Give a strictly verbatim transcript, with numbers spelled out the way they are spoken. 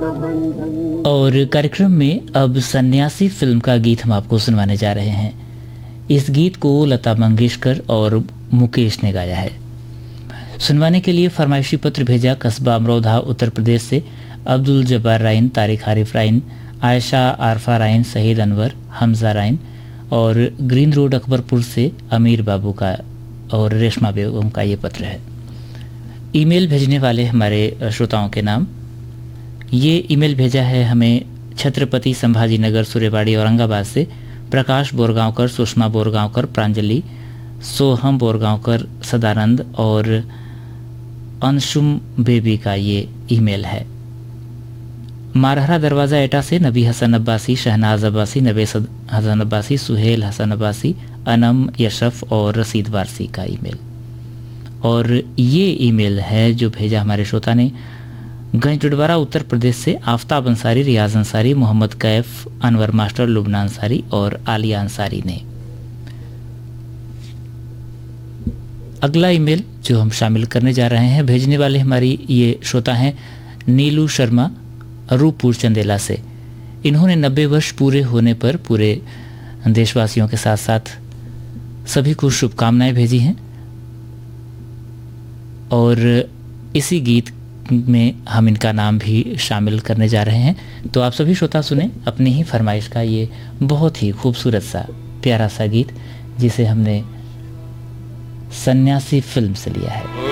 और कार्यक्रम में अब सन्यासी फिल्म का गीत हम आपको सुनवाने जा रहे हैं। इस गीत को लता मंगेशकर और मुकेश ने गाया है। सुनवाने के लिए फरमाइशी पत्र भेजा कस्बा अमरोहा उत्तर प्रदेश से अब्दुल जब्बार राइन, तारिक आरिफ राइन, आयशा आरफा राइन, शहीद अनवर, हमजा राइन और ग्रीन रोड अकबरपुर से अमीर बाबू का और रेशमा बेगम का ये पत्र है। ईमेल भेजने वाले हमारे श्रोताओं के नाम, ये ईमेल भेजा है हमें छत्रपति संभाजीनगर सुरेवाड़ी औरंगाबाद से प्रकाश बोरगांवकर, सुषमा बोरगांवकर, प्रांजलि, सोहम बोरगांवकर, सदानंद और अंशुम बेबी का ये ईमेल है। मारहरा दरवाज़ा एटा से नबी हसन अब्बासी, शहनाज अब्बासी, नवेस हसन अब्बासी, सुहेल हसन अब्बासी, अनम यशफ और रसीद वारसी का ईमेल। और ये ईमेल है जो भेजा हमारे श्रोता ने गंजडवारा उत्तर प्रदेश से आफ्ताब अंसारी, रियाज अंसारी, मोहम्मद कैफ, अनवर मास्टर, लुबना अंसारी और आलिया अंसारी ने। अगला ईमेल जो हम शामिल करने जा रहे हैं, भेजने वाले हमारी ये श्रोता हैं नीलू शर्मा, रूपपुर चंदेला से। इन्होंने नब्बे वर्ष पूरे होने पर पूरे देशवासियों के साथ साथ सभी को शुभकामनाएं भेजी हैं और इसी गीत में हम इनका नाम भी शामिल करने जा रहे हैं। तो आप सभी श्रोता सुने अपनी ही फरमाइश का ये बहुत ही खूबसूरत सा प्यारा सा गीत जिसे हमने सन्यासी फिल्म से लिया है।